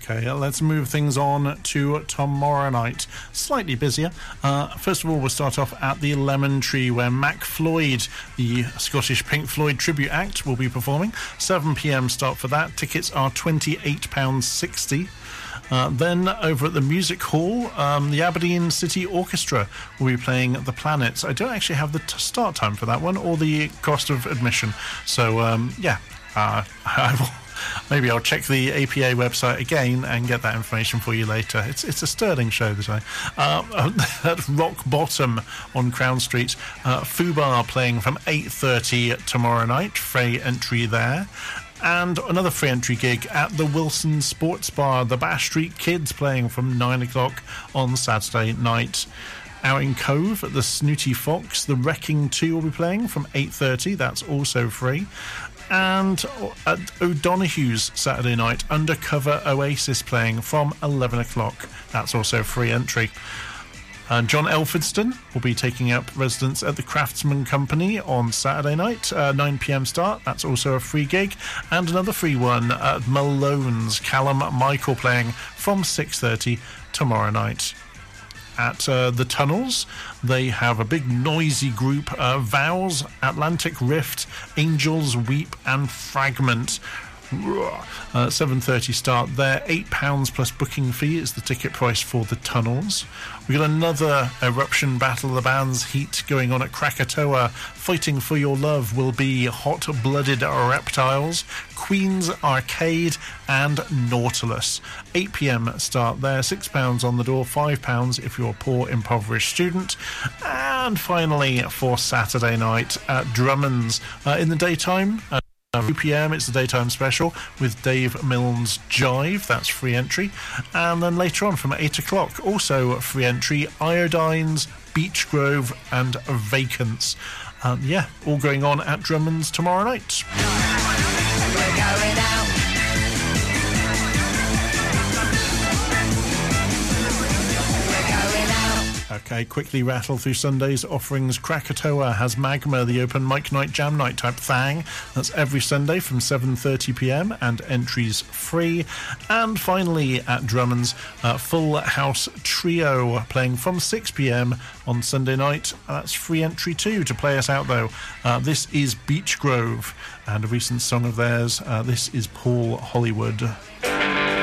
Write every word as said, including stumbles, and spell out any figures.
Okay, let's move things on to tomorrow night. Slightly busier. Uh, first of all, we'll start off at the Lemon Tree, where Mac Floyd, the Scottish Pink Floyd tribute act, will be performing. seven p.m. start for that. Tickets are twenty-eight pounds sixty. Uh, then over at the Music Hall, um, the Aberdeen City Orchestra will be playing The Planets. I don't actually have the t- start time for that one or the cost of admission. So, um, yeah, uh, I will... Maybe I'll check the A P A website again and get that information for you later. It's it's a sterling show this time. Uh, at Rock Bottom on Crown Street, uh, Fubar playing from eight thirty tomorrow night. Free entry there. And another free entry gig at the Wilson Sports Bar. The Bash Street Kids playing from nine o'clock on Saturday night. Out in Cove at the Snooty Fox, the Wrecking two will be playing from eight thirty. That's also free. And at O'Donoghue's Saturday night, Undercover Oasis playing from eleven o'clock. That's also free entry. Uh, John Elphinston will be taking up residence at the Craftsman Company on Saturday night, uh, nine p.m. start. That's also a free gig. And another free one at Malone's, Callum Michael playing from six thirty tomorrow night. At uh, the Tunnels, they have a big noisy group, uh, Vows, Atlantic Rift, Angels Weep and Fragment. Uh, seven thirty start there. eight pounds plus booking fee is the ticket price for the Tunnels. We've got another Eruption Battle of the Bands heat going on at Krakatoa. Fighting for Your Love will be Hot Blooded Reptiles, Queen's Arcade and Nautilus. eight p.m. start there. six pounds on the door, five pounds if you're a poor impoverished student. And finally for Saturday night at Drummond's, uh, in the daytime, uh, two p.m. it's the daytime special with Dave Milne's Jive. That's free entry. And then later on from eight o'clock, also free entry, Iodines, Beech Grove and Vacants. Um, yeah, all going on at Drummond's tomorrow night. We're going out. Okay, quickly rattle through Sunday's offerings. Krakatoa has Magma, the open mic night, jam night type thing. That's every Sunday from seven thirty p.m. and entries free. And finally at Drummond's, uh, Full House Trio playing from six p.m. on Sunday night. That's free entry too. To play us out though, uh, this is Beech Grove and a recent song of theirs. Uh, this is Paul Hollywood.